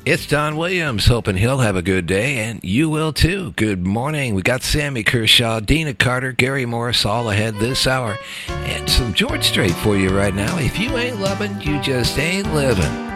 It's Don Williams, hoping he'll have a good day, and you will too. Good morning. We got Sammy Kershaw, Dina Carter, Gary Morris all ahead this hour, and some George Strait for you right now. If you ain't loving, you just ain't living.